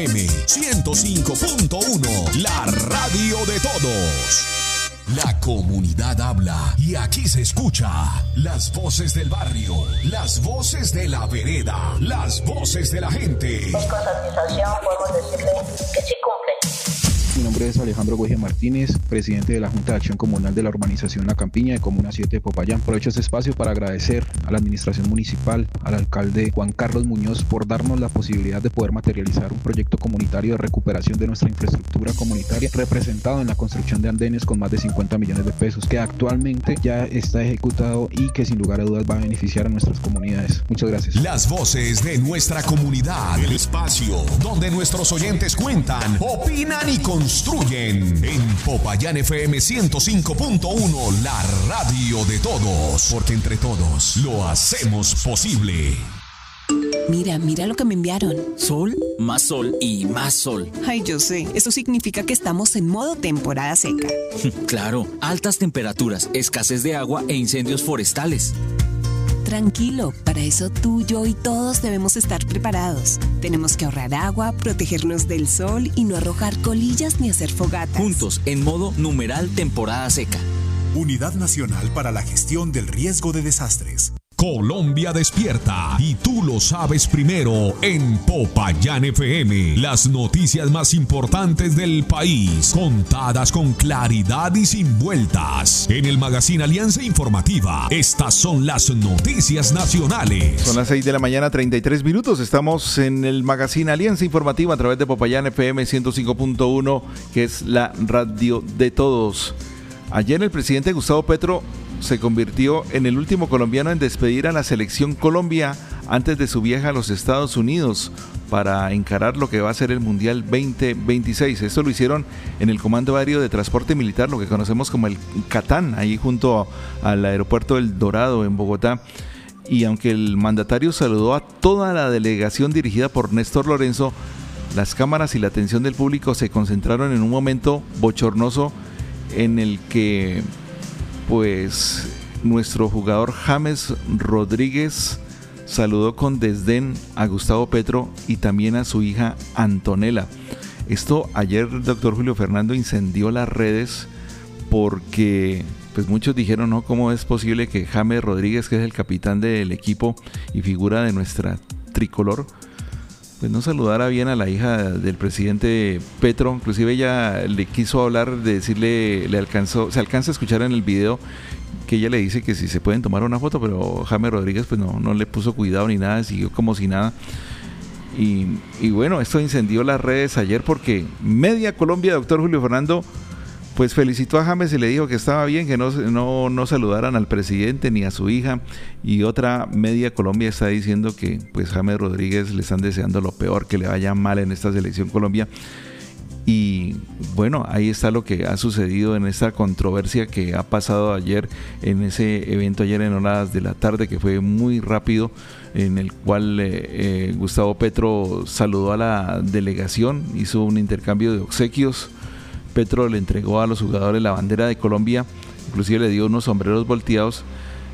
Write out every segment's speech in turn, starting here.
105.1, la radio de todos. La comunidad habla y aquí se escucha las voces del barrio, las voces de la vereda, las voces de la gente. Con satisfacción podemos decirle que sí cumple. Mi nombre es Alejandro Güeje Martínez, presidente de la Junta de Acción Comunal de la Urbanización La Campiña de Comuna 7 de Popayán. Aprovecho este espacio para agradecer a la administración municipal, al alcalde Juan Carlos Muñoz por darnos la posibilidad de poder materializar un proyecto comunitario de recuperación de nuestra infraestructura comunitaria, representado en la construcción de andenes con más de 50 millones de pesos, que actualmente ya está ejecutado y que sin lugar a dudas va a beneficiar a nuestras comunidades. Muchas gracias. Las voces de nuestra comunidad, el espacio donde nuestros oyentes cuentan, opinan y construyen. En Popayán FM 105.1, la radio de todos, porque entre todos lo hacemos posible. Mira lo que me enviaron. Sol, más sol y más sol. Ay, yo sé. Eso significa que estamos en modo temporada seca. Claro, altas temperaturas, escasez de agua e incendios forestales. Tranquilo, para eso tú, yo y todos debemos estar preparados. Tenemos que ahorrar agua, protegernos del sol y no arrojar colillas ni hacer fogatas. Juntos, en modo numeral temporada seca. Unidad Nacional para la Gestión del Riesgo de Desastres. Colombia despierta y tú lo sabes primero en Popayán FM. Las noticias más importantes del país, contadas con claridad y sin vueltas. En el Magazine Alianza Informativa, estas son las noticias nacionales. Son las 6 de la mañana, 33 minutos. Estamos en el Magazine Alianza Informativa a través de Popayán FM 105.1, que es la radio de todos. Ayer el presidente Gustavo Petro se convirtió en el último colombiano en despedir a la selección Colombia antes de su viaje a los Estados Unidos para encarar lo que va a ser el Mundial 2026. Esto lo hicieron en el Comando Aéreo de Transporte Militar, lo que conocemos como el CATAN, ahí junto al aeropuerto del Dorado en Bogotá. Y aunque el mandatario saludó a toda la delegación dirigida por Néstor Lorenzo, las cámaras y la atención del público se concentraron en un momento bochornoso en el que pues nuestro jugador James Rodríguez saludó con desdén a Gustavo Petro y también a su hija Antonella. Esto ayer el doctor Julio Fernando incendió las redes porque pues muchos dijeron, ¿no? ¿Cómo es posible que James Rodríguez, que es el capitán del equipo y figura de nuestra tricolor, pues no saludara bien a la hija del presidente Petro? Inclusive ella le quiso hablar, de decirle, se alcanza a escuchar en el video que ella le dice que si se pueden tomar una foto, pero James Rodríguez pues no le puso cuidado ni nada, siguió como si nada. Y bueno, esto incendió las redes ayer porque media Colombia, doctor Julio Fernando, pues felicitó a James y le dijo que estaba bien que no saludaran al presidente ni a su hija, y otra media Colombia está diciendo que pues James Rodríguez le están deseando lo peor, que le vaya mal en esta selección Colombia. Y bueno, ahí está lo que ha sucedido en esta controversia que ha pasado ayer en ese evento, ayer en horas de la tarde, que fue muy rápido, en el cual Gustavo Petro saludó a la delegación, hizo un intercambio de obsequios. Petro le entregó a los jugadores la bandera de Colombia, inclusive le dio unos sombreros volteados,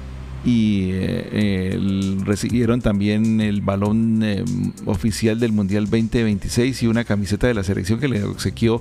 y recibieron también el balón oficial del Mundial 2026 y una camiseta de la selección que le obsequió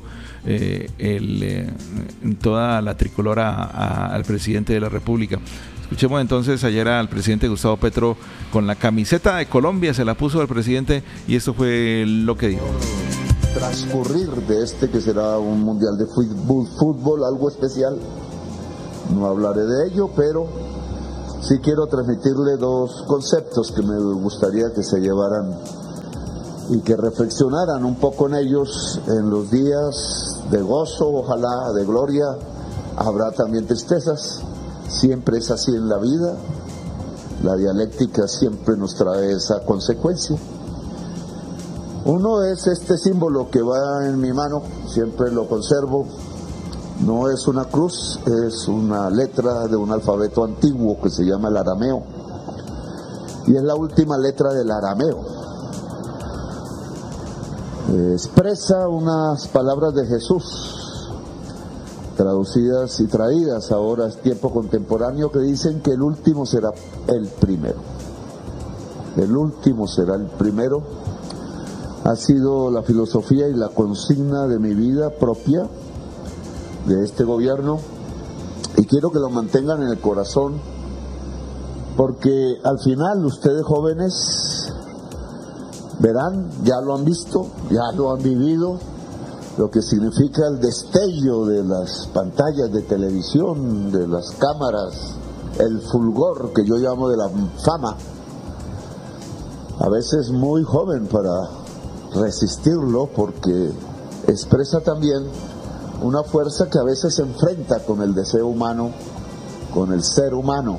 toda la tricolora al presidente de la República. Escuchemos entonces ayer al presidente Gustavo Petro con la camiseta de Colombia, se la puso al presidente, y esto fue lo que dijo. Transcurrir de este que será un mundial de fútbol, algo especial. No hablaré de ello, pero sí quiero transmitirle dos conceptos que me gustaría que se llevaran y que reflexionaran un poco en ellos. En los días de gozo, ojalá de gloria, habrá también tristezas. Siempre es así en la vida. La dialéctica siempre nos trae esa consecuencia. Uno es este símbolo que va en mi mano, siempre lo conservo. No es una cruz, es una letra de un alfabeto antiguo que se llama el arameo. Y es la última letra del arameo. Expresa unas palabras de Jesús, traducidas y traídas ahora es tiempo contemporáneo, que dicen que el último será el primero. El último será el primero. ha sido la filosofía y la consigna de mi vida propia, de este gobierno, y quiero que lo mantengan en el corazón, porque al final ustedes jóvenes verán, ya lo han visto, ya lo han vivido, lo que significa el destello de las pantallas de televisión, de las cámaras, el fulgor que yo llamo de la fama, a veces muy joven para resistirlo, porque expresa también una fuerza que a veces se enfrenta con el deseo humano, con el ser humano,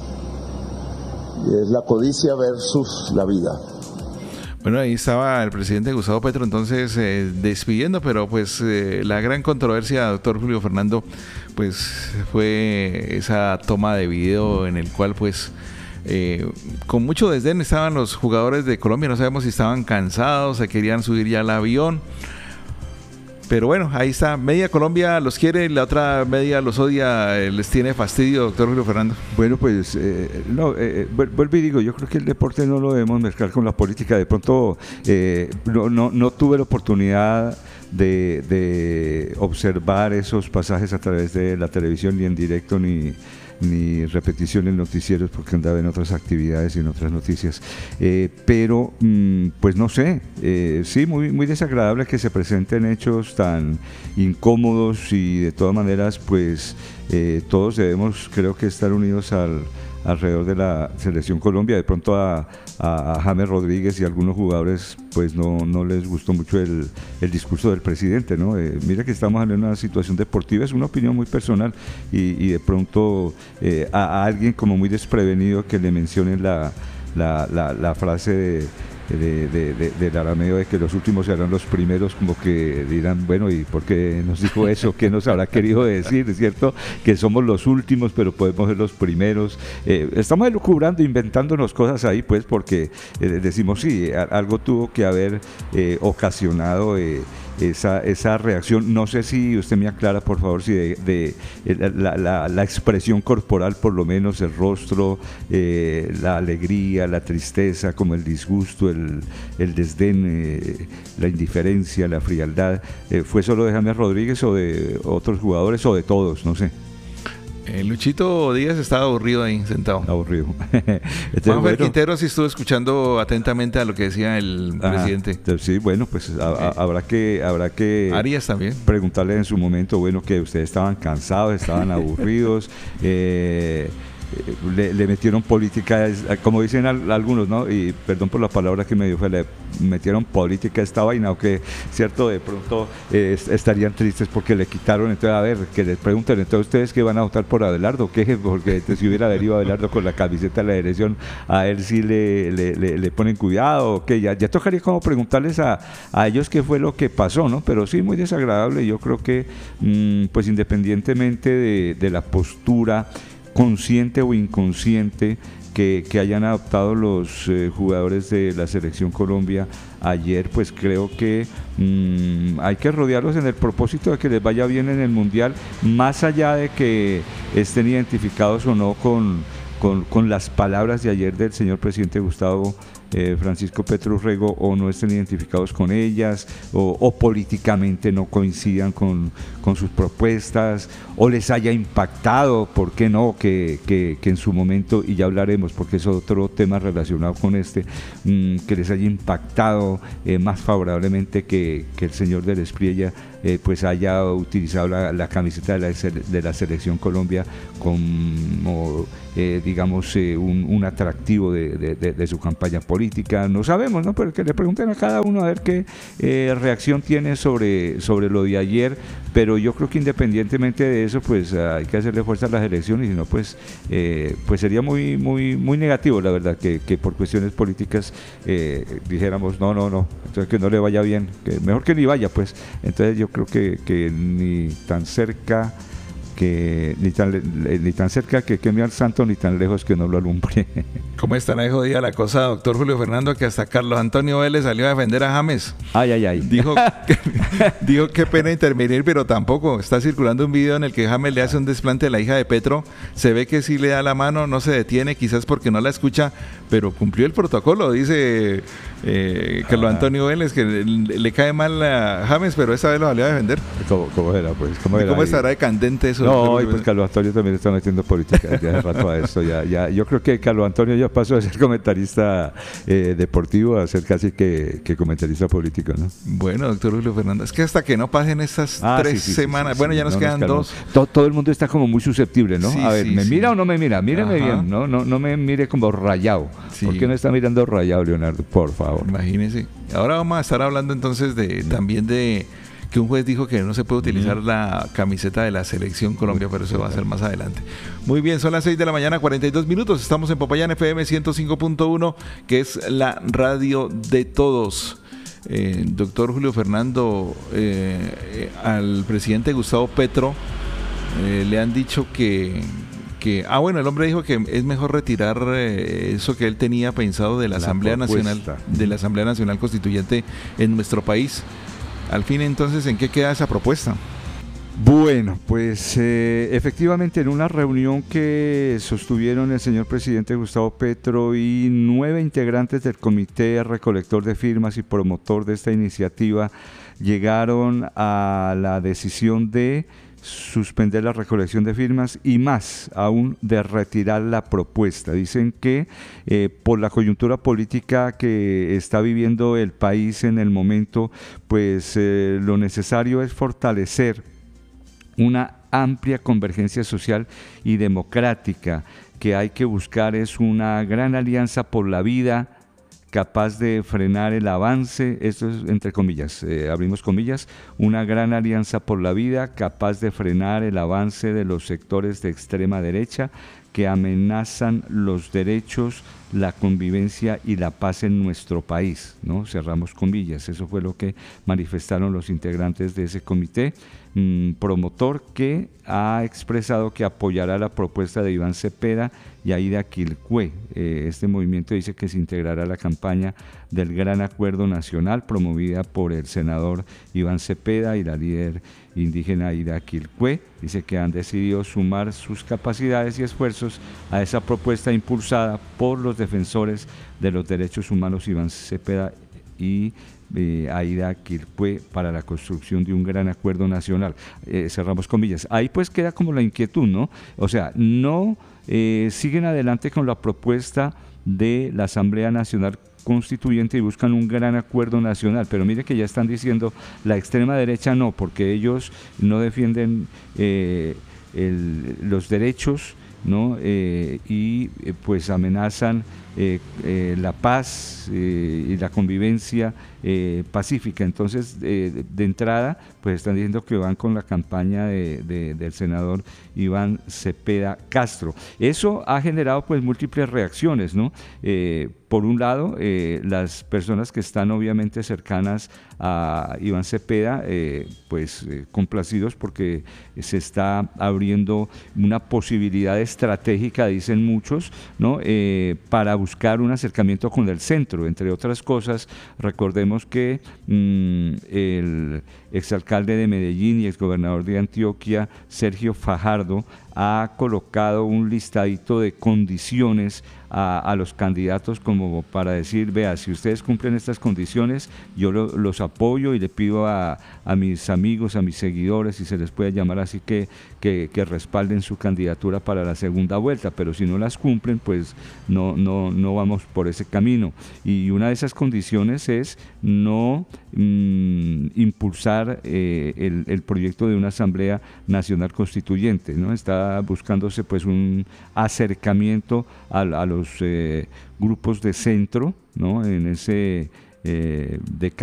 y es la codicia versus la vida. Bueno, ahí estaba el presidente Gustavo Petro entonces despidiendo, pero pues la gran controversia, doctor Julio Fernando, pues fue esa toma de video en el cual pues con mucho desdén estaban los jugadores de Colombia, no sabemos si estaban cansados, se querían subir ya al avión. Pero bueno, ahí está, media Colombia los quiere, la otra media los odia, les tiene fastidio, doctor Julio Fernando. Bueno, pues, vuelvo y digo, yo creo que el deporte no lo debemos mezclar con la política. De pronto, no tuve la oportunidad de observar esos pasajes a través de la televisión, ni en directo, ni repetición en noticieros, porque andaba en otras actividades y en otras noticias, pero pues no sé, sí, muy desagradable que se presenten hechos tan incómodos, y de todas maneras pues todos debemos, creo que, estar unidos alrededor de la selección Colombia. De pronto a James Rodríguez y a algunos jugadores pues no les gustó mucho el discurso del presidente, ¿no? Mira que estamos en una situación deportiva, es una opinión muy personal, y de pronto a alguien como muy desprevenido que le mencionen la frase del arameo de que los últimos serán los primeros, como que dirán, bueno, ¿y por qué nos dijo eso? ¿Qué nos habrá querido decir? ¿Es cierto? Que somos los últimos, pero podemos ser los primeros. Estamos elucubrando, inventándonos cosas ahí, pues, porque decimos, sí, algo tuvo que haber ocasionado esa reacción. No sé si usted me aclara, por favor, si la expresión corporal, por lo menos el rostro, la alegría, la tristeza, como el disgusto, el desdén, la indiferencia, la frialdad, ¿fue solo de James Rodríguez o de otros jugadores o de todos? No sé. Luchito Díaz estaba aburrido ahí, sentado. Aburrido. Juanfer Quintero sí estuvo escuchando atentamente a lo que decía el presidente. Sí, bueno, pues habrá que Arias también preguntarle en su momento, bueno, que ustedes estaban cansados, estaban aburridos, le metieron política, como dicen algunos, ¿no? Y perdón por la palabra que me dio, le metieron política a esta vaina, o que, cierto, de pronto estarían tristes porque le quitaron. Entonces, a ver, que les pregunten, entonces, ¿ustedes que van a votar por Abelardo? ¿Qué? Porque si hubiera adherido a Abelardo con la camiseta de la dirección, a él sí le ponen cuidado, que ya tocaría como preguntarles a ellos qué fue lo que pasó, ¿no? Pero sí, muy desagradable. Yo creo que, pues, independientemente de la postura consciente o inconsciente que hayan adoptado los jugadores de la selección Colombia ayer, pues creo que hay que rodearlos en el propósito de que les vaya bien en el Mundial, más allá de que estén identificados o no con las palabras de ayer del señor presidente Gustavo Francisco Petro Urrego, o no estén identificados con ellas, o políticamente no coincidan con sus propuestas, o les haya impactado, ¿por qué no? Que en su momento, y ya hablaremos porque es otro tema relacionado con que les haya impactado más favorablemente que el señor del Espriella pues haya utilizado la camiseta de la selección Colombia como digamos un atractivo de su campaña política. No sabemos, ¿no? Pero que le pregunten a cada uno a ver qué reacción tiene sobre lo de ayer. Pero yo creo que independientemente de eso, pues hay que hacerle fuerza a las elecciones, y si no, pues sería muy negativo, la verdad, que por cuestiones políticas dijéramos no, entonces que no le vaya bien, que mejor que ni vaya, pues. Entonces yo creo que ni tan cerca ni tan cerca que queme al santo, ni tan lejos que no lo alumbre. ¿Cómo estará de jodida la cosa, doctor Julio Fernando, que hasta Carlos Antonio Vélez salió a defender a James? Ay. Dijo qué pena intervenir, pero tampoco. Está circulando un video en el que James le hace un desplante a la hija de Petro. Se ve que sí le da la mano, no se detiene, quizás porque no la escucha, pero cumplió el protocolo, dice Carlos Antonio Vélez, que le cae mal a James, pero esa vez lo salió a defender. ¿Cómo era? Pues, ¿cómo estará de candente eso? No, y pues Carlos Antonio también está metiendo política desde hace rato a esto. Yo creo que Carlos Antonio ya pasó de ser comentarista deportivo a ser casi que comentarista político, ¿no? Bueno, doctor Julio Fernando, es que hasta que no pasen estas 3 semanas, sí, bueno, ya nos quedan 2. Todo el mundo está como muy susceptible, ¿no? Sí, a ver, ¿me mira o no me mira? Míreme bien, no me mire como rayado. Sí. ¿Por qué no está mirando rayado, Leonardo? Por favor. Imagínese. Ahora vamos a estar hablando entonces también de que un juez dijo que no se puede utilizar la camiseta de la Selección Colombia, pero eso va a ser más adelante. Muy bien, son las 6 de la mañana, 42 minutos. Estamos en Popayán FM 105.1, que es la radio de todos. Doctor Julio Fernando, al presidente Gustavo Petro le han dicho que bueno, el hombre dijo que es mejor retirar eso que él tenía pensado de la Asamblea Nacional, de la Asamblea Nacional Constituyente en nuestro país. Al fin, entonces, ¿en qué queda esa propuesta? Bueno, pues efectivamente en una reunión que sostuvieron el señor presidente Gustavo Petro y 9 integrantes del comité recolector de firmas y promotor de esta iniciativa llegaron a la decisión de suspender la recolección de firmas y más aún de retirar la propuesta. Dicen que por la coyuntura política que está viviendo el país en el momento, pues lo necesario es fortalecer una amplia convergencia social y democrática. Que hay que buscar es una gran alianza por la vida, capaz de frenar el avance, esto es entre comillas, abrimos comillas, una gran alianza por la vida capaz de frenar el avance de los sectores de extrema derecha que amenazan los derechos, la convivencia y la paz en nuestro país, ¿no? Cerramos comillas. Eso fue lo que manifestaron los integrantes de ese comité promotor, que ha expresado que apoyará la propuesta de Iván Cepeda y Aida Quilpué. Este movimiento dice que se integrará a la campaña del Gran Acuerdo Nacional promovida por el senador Iván Cepeda y la líder indígena Aida Quilpué. Dice que han decidido sumar sus capacidades y esfuerzos a esa propuesta impulsada por los defensores de los derechos humanos Iván Cepeda y Aida Quilpué para la construcción de un gran acuerdo nacional. Cerramos comillas. Ahí pues queda como la inquietud, ¿no? O sea, no siguen adelante con la propuesta de la Asamblea Nacional Constituyente y buscan un gran acuerdo nacional, pero mire que ya están diciendo la extrema derecha no, porque ellos no defienden los derechos, ¿no? Y pues amenazan la paz y la convivencia pacífica. Entonces, de entrada, pues están diciendo que van con la campaña del senador Iván Cepeda Castro. Eso ha generado pues múltiples reacciones, ¿no? Por un lado, las personas que están obviamente cercanas a Iván Cepeda, complacidos porque se está abriendo una posibilidad estratégica, dicen muchos, ¿no? Para buscar un acercamiento con el centro. Entre otras cosas, recordemos que el exalcalde de Medellín y exgobernador de Antioquia, Sergio Fajardo, ha colocado un listadito de condiciones a los candidatos como para decir, vea, si ustedes cumplen estas condiciones, yo los apoyo y le pido a mis amigos, a mis seguidores, si se les puede llamar así, que respalden su candidatura para la segunda vuelta, pero si no las cumplen, pues no vamos por ese camino. Y una de esas condiciones es no impulsar el proyecto de una Asamblea Nacional Constituyente, ¿no? Está buscándose pues un acercamiento a los grupos de centro, ¿no? En ese